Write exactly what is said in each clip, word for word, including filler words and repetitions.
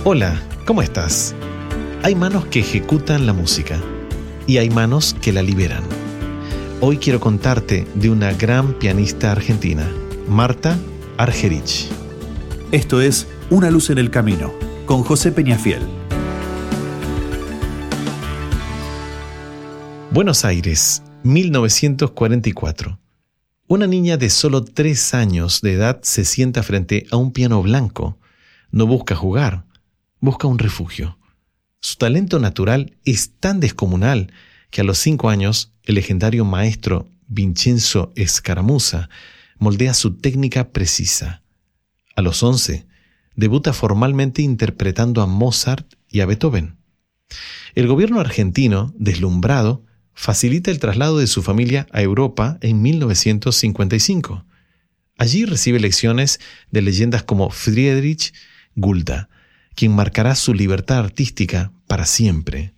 Hola, ¿cómo estás? Hay manos que ejecutan la música y hay manos que la liberan. Hoy quiero contarte de una gran pianista argentina, Marta Argerich. Esto es Una luz en el camino, con José Peñafiel. Buenos Aires, mil novecientos cuarenta y cuatro. Una niña de solo tres años de edad se sienta frente a un piano blanco. No busca jugar, busca un refugio. Su talento natural es tan descomunal que a los cinco años el legendario maestro Vincenzo Scaramuzza moldea su técnica precisa. A los once, debuta formalmente interpretando a Mozart y a Beethoven. El gobierno argentino, deslumbrado, facilita el traslado de su familia a Europa en mil novecientos cincuenta y cinco. Allí recibe lecciones de leyendas como Friedrich Gulda, quien marcará su libertad artística para siempre.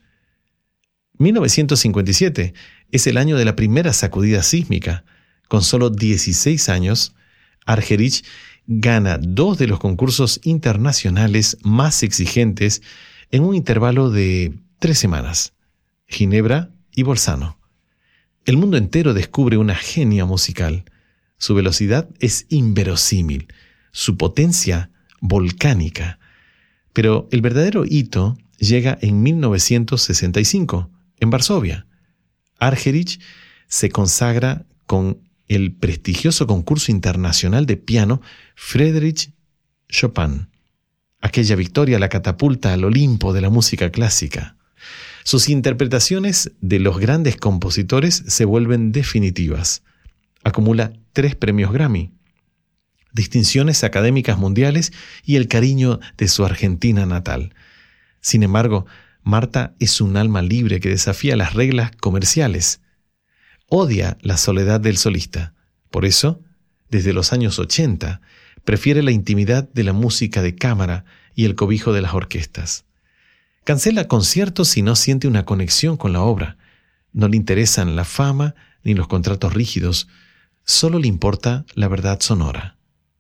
mil novecientos cincuenta y siete es el año de la primera sacudida sísmica. Con solo dieciséis años, Argerich gana dos de los concursos internacionales más exigentes en un intervalo de tres semanas, Ginebra y Bolzano. El mundo entero descubre una genia musical. Su velocidad es inverosímil, su potencia volcánica. Pero el verdadero hito llega en mil novecientos sesenta y cinco, en Varsovia. Argerich se consagra con el prestigioso concurso internacional de piano Friedrich Chopin. Aquella victoria la catapulta al Olimpo de la música clásica. Sus interpretaciones de los grandes compositores se vuelven definitivas. Acumula tres premios Grammy, distinciones académicas mundiales y el cariño de su Argentina natal. Sin embargo, Marta es un alma libre que desafía las reglas comerciales. Odia la soledad del solista. Por eso, desde los años ochenta, prefiere la intimidad de la música de cámara y el cobijo de las orquestas. Cancela conciertos si no siente una conexión con la obra. No le interesan la fama ni los contratos rígidos. Solo le importa la verdad sonora.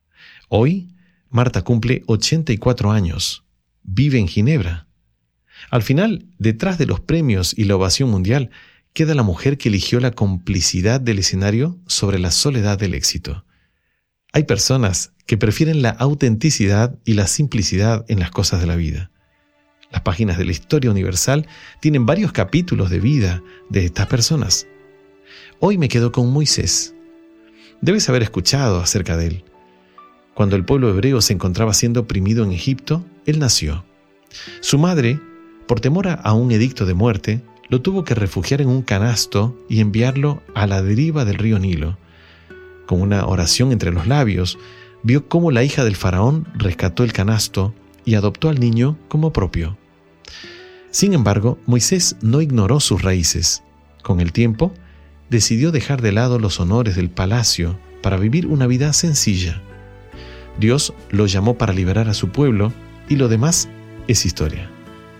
Hoy, Marta cumple ochenta y cuatro años. Vive en Ginebra. Al final, detrás de los premios y la ovación mundial, queda la mujer que eligió la complicidad del escenario sobre la soledad del éxito. Hay personas que prefieren la autenticidad y la simplicidad en las cosas de la vida. Las páginas de la historia universal tienen varios capítulos de vida de estas personas. Hoy me quedo con Moisés. Debes haber escuchado acerca de él. Cuando el pueblo hebreo se encontraba siendo oprimido en Egipto, él nació. Su madre, por temor a un edicto de muerte, lo tuvo que refugiar en un canasto y enviarlo a la deriva del río Nilo. Con una oración entre los labios, vio cómo la hija del faraón rescató el canasto y adoptó al niño como propio. Sin embargo, Moisés no ignoró sus raíces. Con el tiempo, decidió dejar de lado los honores del palacio para vivir una vida sencilla. Dios lo llamó para liberar a su pueblo y lo demás es historia.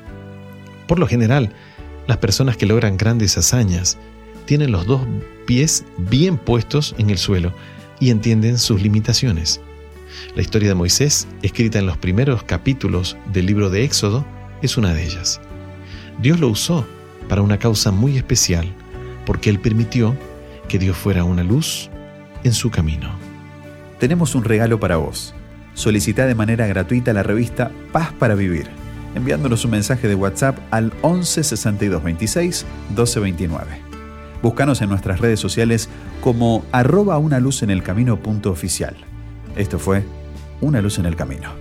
Por lo general, las personas que logran grandes hazañas tienen los dos pies bien puestos en el suelo y entienden sus limitaciones. La historia de Moisés, escrita en los primeros capítulos del libro de Éxodo, es una de ellas. Dios lo usó para una causa muy especial, porque Él permitió que Dios fuera una luz en su camino. Tenemos un regalo para vos. Solicita de manera gratuita la revista Paz para Vivir, enviándonos un mensaje de WhatsApp al once sesenta y dos veintiséis doce veintinueve. Búscanos en nuestras redes sociales como arroba una luz en el camino punto oficial. Esto fue Una luz en el camino.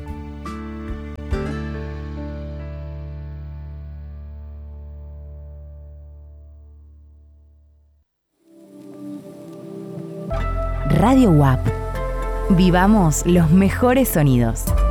Radio U A P. Vivamos los mejores sonidos.